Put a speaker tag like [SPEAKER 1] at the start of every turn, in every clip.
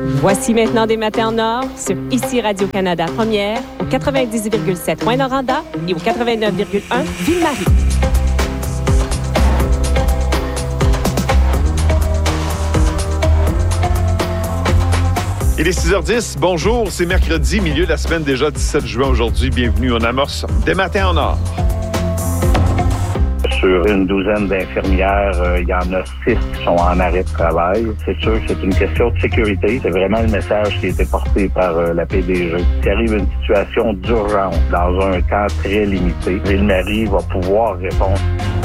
[SPEAKER 1] Voici maintenant des matins en or sur Ici Radio-Canada Première, au 90,7 Rouyn-Noranda et au 89,1 Ville-Marie.
[SPEAKER 2] Il est 6h10. Bonjour, c'est mercredi, milieu de la semaine déjà, 17 juin aujourd'hui. Bienvenue, on amorce des matins en or.
[SPEAKER 3] Sur une douzaine d'infirmières, il y en a 6 qui sont en arrêt de travail. C'est sûr que c'est une question de sécurité. C'est vraiment le message qui a été porté par la PDG. S'il arrive une situation d'urgence dans un temps très limité, Ville-Marie va pouvoir répondre.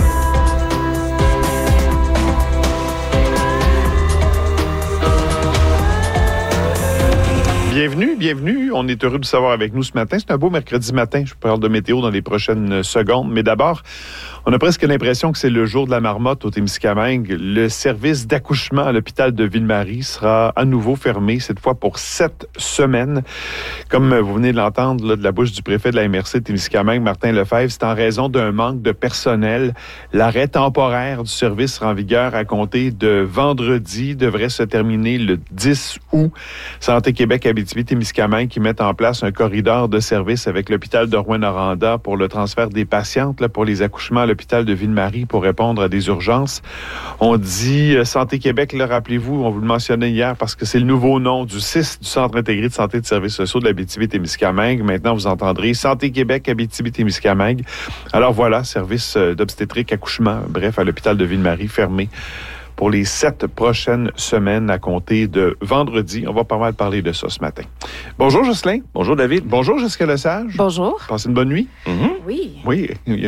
[SPEAKER 2] Bienvenue. On est heureux de vous savoir avec nous ce matin. C'est un beau mercredi matin. Je parle de météo dans les prochaines secondes. Mais d'abord, on a presque l'impression que c'est le jour de la marmotte au Témiscamingue. Le service d'accouchement à l'hôpital de Ville-Marie sera à nouveau fermé, cette fois pour 7 semaines. Comme vous venez de l'entendre là, de la bouche du préfet de la MRC de Témiscamingue, Martin Lefebvre, c'est en raison d'un manque de personnel. L'arrêt temporaire du service sera en vigueur à compter de vendredi, devrait se terminer le 10 août. Santé Québec Abitibi-Témiscamingue qui met en place un corridor de service avec l'hôpital de Rouyn-Noranda pour le transfert des patientes là, pour les accouchements à l'hôpital de Ville-Marie pour répondre à des urgences. On dit Santé Québec, là, rappelez-vous, on vous le mentionnait hier parce que c'est le nouveau nom du CIS, du Centre intégré de santé et de services sociaux de l'Abitibi-Témiscamingue. Maintenant, vous entendrez Santé Québec Abitibi-Témiscamingue. Alors voilà, service d'obstétrique, accouchement, bref, à l'hôpital de Ville-Marie fermé pour les 7 prochaines semaines à compter de vendredi. On va pas mal parler de ça ce matin. Bonjour Jocelyn.
[SPEAKER 4] Bonjour David.
[SPEAKER 2] Bonjour Jessica Lesage.
[SPEAKER 1] Bonjour.
[SPEAKER 2] Passez une bonne nuit.
[SPEAKER 1] Mm-hmm. Oui.
[SPEAKER 2] Oui. Il y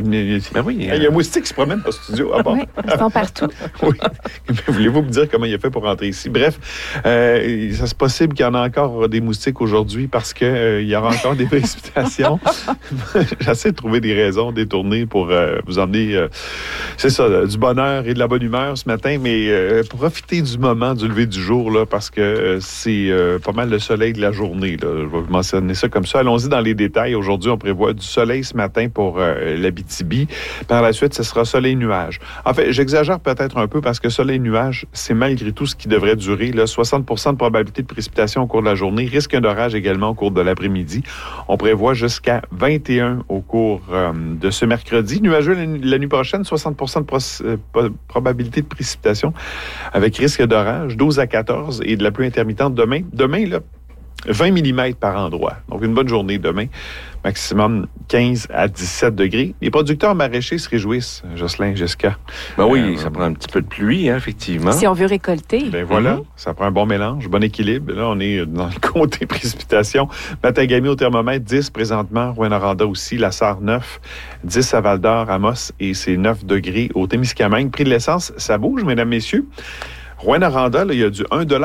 [SPEAKER 2] a un moustique qui se promène dans le studio. Ah bon?
[SPEAKER 1] Oui, ils sont partout.
[SPEAKER 2] Oui. Voulez-vous me dire comment il a fait pour rentrer ici? Bref, c'est possible qu'il y en a encore des moustiques aujourd'hui parce qu'il y aura encore des précipitations. J'essaie de trouver des raisons détournées pour vous emmener, c'est ça, du bonheur et de la bonne humeur ce matin, mais profitez du moment du lever du jour, là, parce que c'est pas mal le soleil de la journée. Là. Je vais vous mentionner ça comme ça. Allons-y dans les détails. Aujourd'hui, on prévoit du soleil ce matin pour l'Abitibi. Par la suite, ce sera soleil-nuage. En fait, j'exagère peut-être un peu parce que soleil-nuage, c'est malgré tout ce qui devrait durer. Là, 60% de probabilité de précipitation au cours de la journée. Risque d'orage également au cours de l'après-midi. On prévoit jusqu'à 21 au cours de ce mercredi. Nuageux la nuit prochaine, 60% de probabilité de précipitation avec risque d'orage, 12 à 14 et de la pluie intermittente demain. Demain, là, 20 mm par endroit. Donc, une bonne journée demain. Maximum 15 à 17 degrés. Les producteurs maraîchers se réjouissent, Jocelyn, Jessica.
[SPEAKER 4] Ben oui, ça prend un petit peu de pluie, hein, effectivement.
[SPEAKER 1] Si on veut récolter.
[SPEAKER 2] Ben voilà, ça prend un bon mélange, bon équilibre. Là, on est dans le côté précipitation. Matagami au thermomètre, 10 présentement. Rouyn-Noranda aussi, La Sarre 9, 10 à Val-d'Or, Amos, et c'est 9 degrés au Témiscamingue. Prix de l'essence, ça bouge, mesdames, messieurs. Rouyn-Noranda, là, il y a du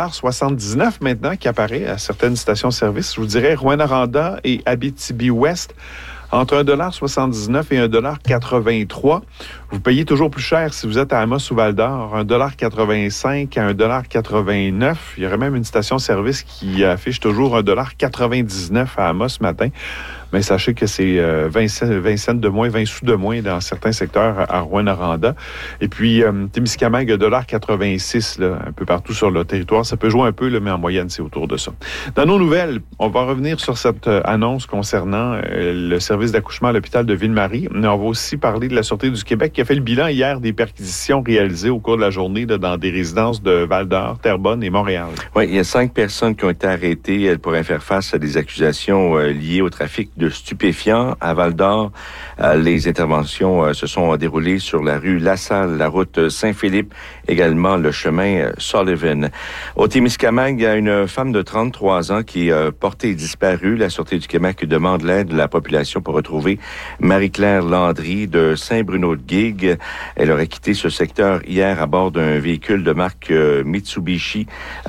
[SPEAKER 2] 1,79 $ maintenant qui apparaît à certaines stations-service. Je vous dirais Rouyn-Noranda et Abitibi-Ouest, entre 1,79 $ et 1,83 $. Vous payez toujours plus cher si vous êtes à Amos ou Val-d'Or, 1,85 $ à 1,89 $. Il y aurait même une station-service qui affiche toujours 1,99 $ à Amos ce matin. Mais sachez que c'est 20 cents de moins, 20 sous de moins dans certains secteurs à Rouyn-Noranda. Et puis, Témiscamingue, 1,86 $, là, un peu partout sur le territoire. Ça peut jouer un peu, là, mais en moyenne, c'est autour de ça. Dans nos nouvelles, on va revenir sur cette annonce concernant le service d'accouchement à l'hôpital de Ville-Marie. Mais on va aussi parler de la Sûreté du Québec qui a fait le bilan hier des perquisitions réalisées au cours de la journée là, dans des résidences de Val-d'Or, Terrebonne et Montréal.
[SPEAKER 4] Oui, il y a 5 personnes qui ont été arrêtées. Elles pourraient faire face à des accusations liées au trafic de stupéfiants à Val-d'Or. Les interventions se sont déroulées sur la rue Lassalle, la route Saint-Philippe, également le chemin Sullivan. Au Témiscamingue, il y a une femme de 33 ans qui est portée disparue. La Sûreté du Québec demande l'aide de la population pour retrouver Marie-Claire Landry de Saint-Bruno-de-Guigue. Elle aurait quitté ce secteur hier à bord d'un véhicule de marque Mitsubishi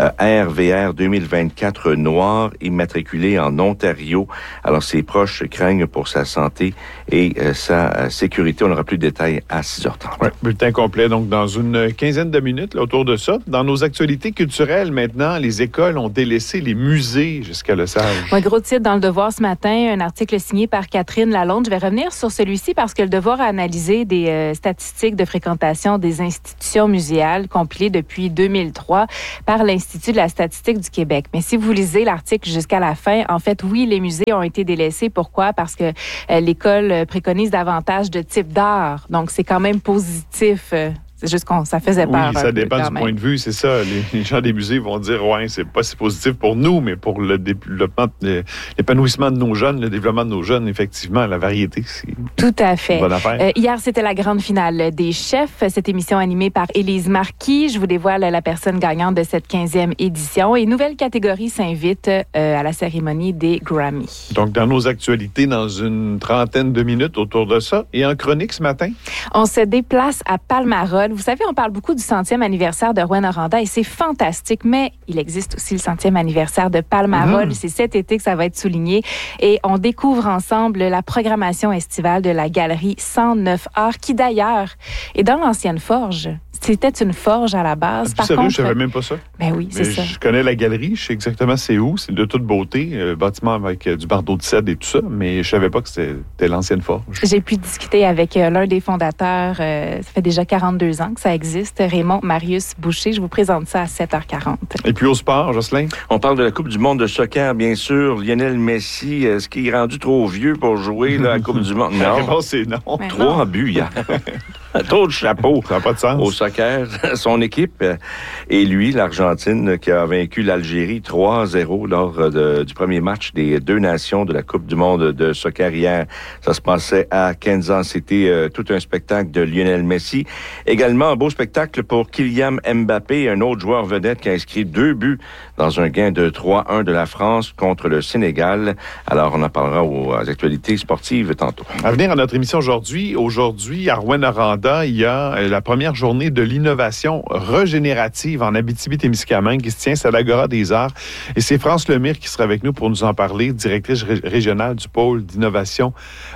[SPEAKER 4] RVR 2024 noir, immatriculé en Ontario. Alors, ses proches craignent pour sa santé et sa sécurité. On aura plus de détails à 6h30.
[SPEAKER 2] Oui, bulletin complet, donc dans une quinzaine de minutes là, autour de ça. Dans nos actualités culturelles, maintenant, les écoles ont délaissé les musées jusqu'à Le Sage.
[SPEAKER 5] Un gros titre dans Le Devoir ce matin, un article signé par Catherine Lalonde. Je vais revenir sur celui-ci parce que Le Devoir a analysé des statistiques de fréquentation des institutions muséales compilées depuis 2003 par l'Institut de la statistique du Québec. Mais si vous lisez l'article jusqu'à la fin, en fait, oui, les musées ont été délaissés. Pourquoi? Parce que l'école préconise davantage de types d'art. Donc, c'est quand même positif. C'est juste que ça faisait peur.
[SPEAKER 2] Oui, ça dépend du point de vue, c'est ça. Les gens des musées vont dire, ouais, c'est pas si positif pour nous, mais pour le développement, l'épanouissement de nos jeunes, le développement de nos jeunes, effectivement, la variété, c'est
[SPEAKER 5] tout à fait.
[SPEAKER 2] Une bonne affaire.
[SPEAKER 5] Hier, c'était la grande finale des chefs. Cette émission animée par Élise Marquis. Je vous dévoile la personne gagnante de cette 15e édition. Et une nouvelle catégorie s'invite à la cérémonie des Grammy.
[SPEAKER 2] Donc, dans nos actualités, dans une trentaine de minutes autour de ça. Et en chronique ce matin?
[SPEAKER 5] On se déplace à Palmarol. Vous savez, on parle beaucoup du 100e anniversaire de Rouyn-Noranda et c'est fantastique, mais il existe aussi le 100e anniversaire de Palmarol. C'est cet été que ça va être souligné et on découvre ensemble la programmation estivale de la galerie 109 Arts qui d'ailleurs est dans l'ancienne forge. C'était une forge à la base.
[SPEAKER 2] Par contre, je savais même pas ça.
[SPEAKER 5] Ben oui, c'est ça.
[SPEAKER 2] Je connais la galerie, je sais exactement c'est où. C'est de toute beauté, bâtiment avec du bardeau de cèdre et tout ça, mais je savais pas que c'était l'ancienne forge.
[SPEAKER 5] J'ai pu discuter avec l'un des fondateurs. Ça fait déjà 42 ans que ça existe, Raymond Marius Boucher. Je vous présente ça à 7h40.
[SPEAKER 2] Et puis au sport, Jocelyn?
[SPEAKER 4] On parle de la Coupe du monde de soccer, bien sûr. Lionel Messi, est-ce qu'il est rendu trop vieux pour jouer là, à la Coupe du monde? Non.
[SPEAKER 2] La réponse, c'est non.
[SPEAKER 4] 3 buts hier. Trop de chapeau.
[SPEAKER 2] Ça n'a pas de sens.
[SPEAKER 4] Au soccer, son équipe et lui, l'Argentine, qui a vaincu l'Algérie 3-0 lors du premier match des deux nations de la Coupe du monde de soccer hier. Ça se passait à Kansas City, tout un spectacle de Lionel Messi. Également, un beau spectacle pour Kylian Mbappé, un autre joueur vedette qui a inscrit 2 buts dans un gain de 3-1 de la France contre le Sénégal. Alors, on en parlera aux actualités sportives tantôt.
[SPEAKER 2] À venir à notre émission aujourd'hui, à Rouyn-Noranda, il y a la première journée de l'innovation régénérative en Abitibi-Témiscamingue qui se tient à l'Agora des Arts. Et c'est France Lemire qui sera avec nous pour nous en parler, directrice régionale du pôle d'innovation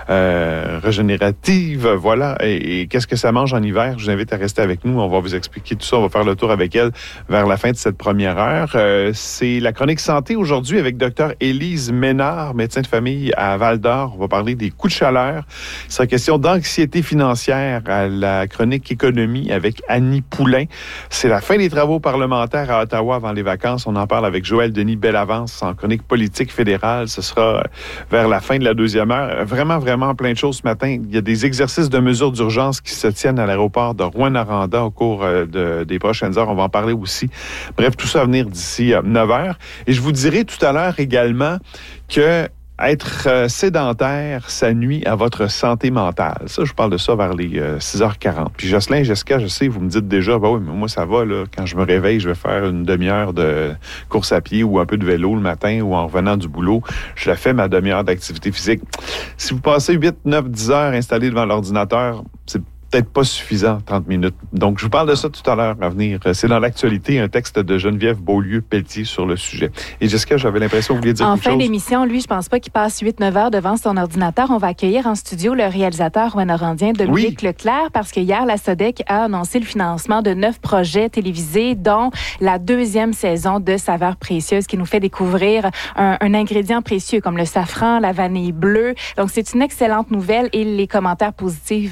[SPEAKER 2] régénérative. Voilà. Et qu'est-ce que ça mange en hiver? Je vous invite à rester avec nous. On va vous expliquer tout ça. On va faire le tour avec elle vers la fin de cette première heure. C'est la chronique santé aujourd'hui avec Dr Élise Ménard, médecin de famille à Val-d'Or. On va parler des coups de chaleur. Il sera question d'anxiété financière à la chronique économie avec Annie Poulain. C'est la fin des travaux parlementaires à Ottawa avant les vacances. On en parle avec Joël Denis Bellavance en chronique politique fédérale. Ce sera vers la fin de la deuxième heure. Vraiment plein de choses ce matin. Il y a des exercices de mesures d'urgence qui se tiennent à l'aéroport de Rouyn-Noranda au cours des prochaines heures. On va en parler aussi. Bref, tout ça à venir d'ici 9 heures. Et je vous dirai tout à l'heure également que être sédentaire, ça nuit à votre santé mentale. Ça, je parle de ça vers les 6h40. Puis Jocelyn, Jessica, je sais, vous me dites déjà, oui, mais moi, ça va, là. Quand je me réveille, je vais faire une demi-heure de course à pied ou un peu de vélo le matin ou en revenant du boulot. Je la fais ma demi-heure d'activité physique. Si vous passez 8, 9, 10 heures installés devant l'ordinateur, c'est peut-être pas suffisant, 30 minutes. Donc, je vous parle de ça tout à l'heure à venir. C'est dans l'actualité, un texte de Geneviève Beaulieu-Pelletier sur le sujet. Et Jessica, j'avais l'impression que vous vouliez dire quelque chose.
[SPEAKER 5] En fin d'émission, lui, je pense pas qu'il passe 8-9 heures devant son ordinateur. On va accueillir en studio le réalisateur rouyn-norandien Dominique Leclerc parce que hier, la SODEC a annoncé le financement de 9 projets télévisés, dont la 2e saison de Saveurs précieuses qui nous fait découvrir un ingrédient précieux comme le safran, la vanille bleue. Donc, c'est une excellente nouvelle et les commentaires positifs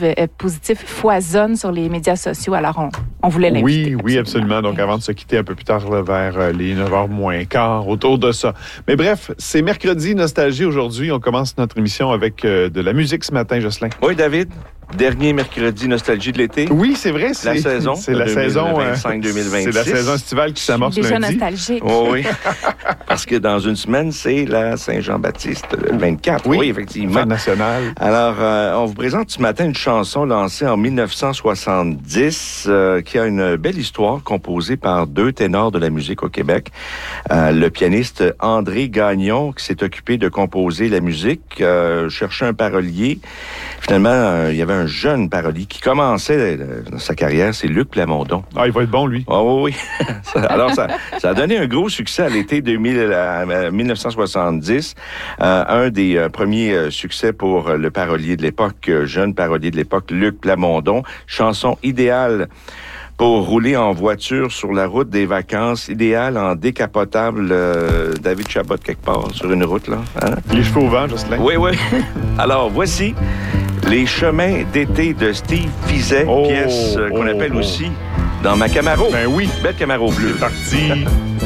[SPEAKER 5] foisonnent sur les médias sociaux. Alors, on voulait l'inviter.
[SPEAKER 2] Oui, absolument. Donc, avant de se quitter un peu plus tard, là, vers les 9h moins quart, autour de ça. Mais bref, c'est mercredi, Nostalgie aujourd'hui. On commence notre émission avec de la musique ce matin, Jocelyn.
[SPEAKER 4] Oui, David. Dernier mercredi Nostalgie de l'été.
[SPEAKER 2] Oui, c'est vrai.
[SPEAKER 4] C'est la saison.
[SPEAKER 2] C'est la saison
[SPEAKER 4] 2025-2026.
[SPEAKER 2] C'est la saison estivale qui s'amorce lundi.
[SPEAKER 5] Déjà nostalgique.
[SPEAKER 4] Oh, oui. Parce que dans une semaine, c'est la Saint-Jean-Baptiste, le 24. Oui, effectivement.
[SPEAKER 2] Fête nationale.
[SPEAKER 4] Alors, on vous présente ce matin une chanson lancée en 1970 qui a une belle histoire composée par 2 ténors de la musique au Québec. Le pianiste André Gagnon qui s'est occupé de composer la musique, cherchait un parolier. Finalement, il y avait un jeune parolier qui commençait sa carrière, c'est Luc Plamondon.
[SPEAKER 2] Ah, il va être bon, lui.
[SPEAKER 4] Oh, oui. Alors, ça a donné un gros succès à l'été 1970. Un des premiers succès pour le parolier de l'époque, jeune parolier de l'époque, Luc Plamondon. Chanson idéale pour rouler en voiture sur la route des vacances, idéal en décapotable, David Chabot quelque part sur une route, là. Hein?
[SPEAKER 2] Les cheveux au vent, Jocelyn.
[SPEAKER 4] Oui. Alors, voici Les chemins d'été de Steve Fizet, pièce qu'on appelle aussi Dans ma Camaro.
[SPEAKER 2] Ben oui.
[SPEAKER 4] Belle Camaro bleue.
[SPEAKER 2] C'est parti.